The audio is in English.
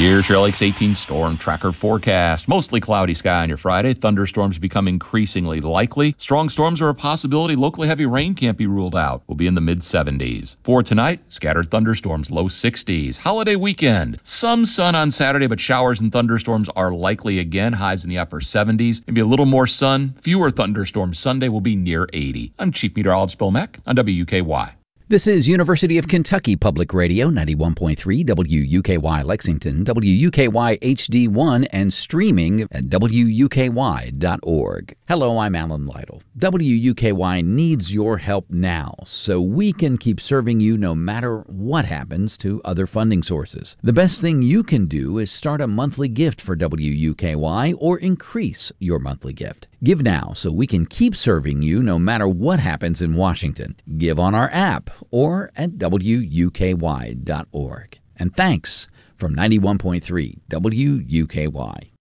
Here's your Lakes 18 storm tracker forecast. Mostly cloudy sky on your Friday. Thunderstorms become increasingly likely. Strong storms are a possibility. Locally heavy rain can't be ruled out. We'll be in the mid-70s. For tonight, scattered thunderstorms, low 60s. Holiday weekend. Some sun on Saturday, but showers and thunderstorms are likely again. Highs in the upper 70s. Maybe a little more sun. Fewer thunderstorms. Sunday will be near 80. I'm Chief Meteorologist Bill Mack on WUKY. This is University of Kentucky Public Radio, 91.3 WUKY Lexington, WUKY HD1, and streaming at WUKY.org. Hello, I'm Alan Lytle. WUKY needs your help now so we can keep serving you no matter what happens to other funding sources. The best thing you can do is start a monthly gift for WUKY or increase your monthly gift. Give now so we can keep serving you no matter what happens in Washington. Give on our app or at WUKY.org. And thanks from 91.3 WUKY.